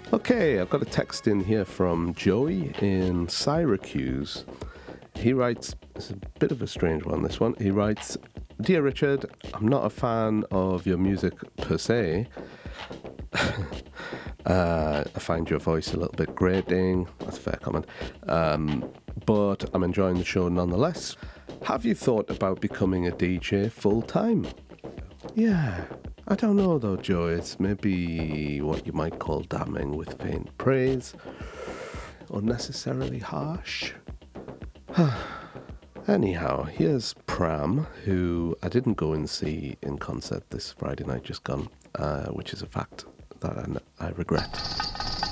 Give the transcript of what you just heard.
Okay, I've got a text in here from Joey in Syracuse. He writes, it's a bit of a strange one, this one. He writes, "Dear Richard, I'm not a fan of your music per se. I find your voice a little bit grating." That's a fair comment. But I'm enjoying the show nonetheless. Have you thought about becoming a DJ full time? Yeah, I don't know though, Joe. It's maybe what you might call damning with faint praise. Unnecessarily harsh. Anyhow, here's Pram, who I didn't go and see in concert this Friday night just gone, which is a fact that I regret.